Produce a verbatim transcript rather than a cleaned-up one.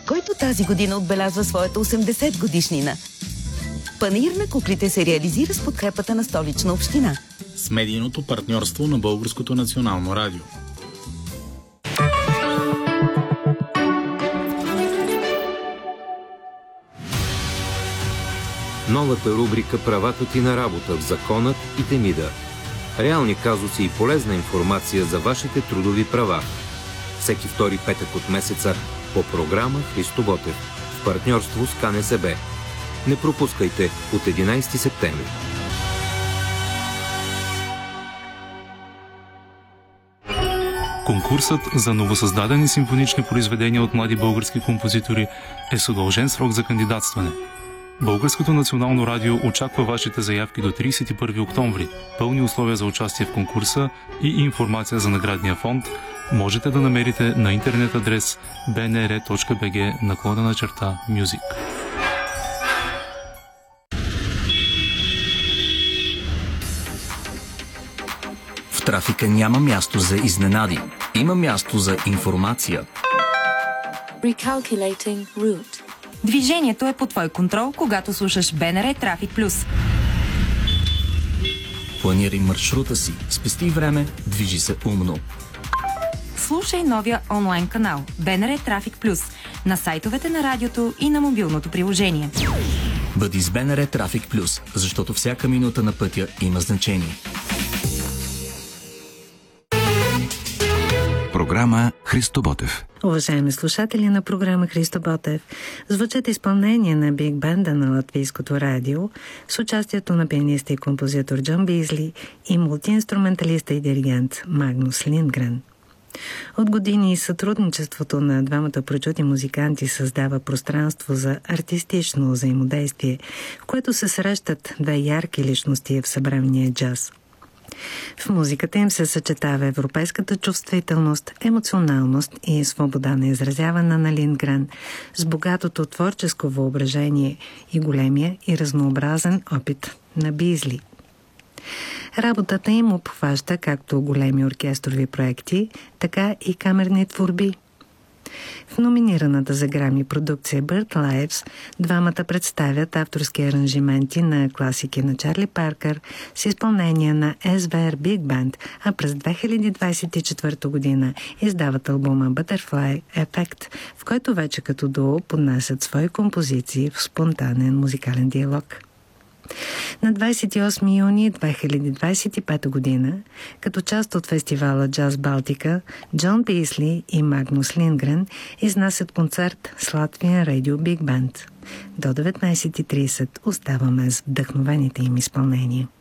който тази година отбелязва своята осемдесет годишнина. Панаир на куклите се реализира с подкрепата на Столична община. С медийното партньорство на Българското национално радио. Новата рубрика «Правата ти на работа» в Законът и Темида. Реални казуси и полезна информация за вашите трудови права. Всеки втори петък от месеца по програма Христо Ботев в партньорство с КНСБ. Не пропускайте от единайсети септември. Конкурсът за новосъздадени симфонични произведения от млади български композитори е с удължен срок за кандидатстване. Българското национално радио очаква вашите заявки до трийсет и първи октомври. Пълни условия за участие в конкурса и информация за наградния фонд можете да намерите на интернет адрес би ен ар точка би джи наклонена черта Music. В трафика няма място за изненади. Има място за информация. Recalculating route. Движението е под твой контрол, когато слушаш Б Н Р Трафик Плюс. Планирай маршрута си, спести време, движи се умно. Слушай новия онлайн канал Б Н Р Трафик Плюс на сайтовете на радиото и на мобилното приложение. Бъди с Б Н Р Трафик Плюс, защото всяка минута на пътя има значение. Програма Христо Ботев. Уважаеми слушатели на програма Христо Ботев, звучат изпълнение на биг бенда на Латвийското радио с участието на пианиста и композитор Джон Бизли и мултиинструменталиста и диригент Магнус Линдгрен. От години сътрудничеството на двамата прочути музиканти създава пространство за артистично взаимодействие, в което се срещат две ярки личности в съвременния джаз. В музиката им се съчетава европейската чувствителност, емоционалност и свобода на изразяване на Линдгрен с богатото творческо въображение и големия и разнообразен опит на Бизли. Работата им обхваща както големи оркестрови проекти, така и камерни творби. В номинираната за Грами продукция Bird Lives двамата представят авторски аранжименти на класики на Чарли Паркър с изпълнение на Ес Ви Ар Big Band, а през две хиляди двадесет и четвърта година издават албума Butterfly Effect, в който вече като дуо поднасят свои композиции в спонтанен музикален диалог. На двадесет и осми юни две хиляди двадесет и пета година, като част от фестивала Джаз Балтика, Джон Бизли и Магнус Линдгрен изнасят концерт с Latvian Radio Big Band. До деветнадесет и тридесет оставаме с вдъхновените им изпълнения.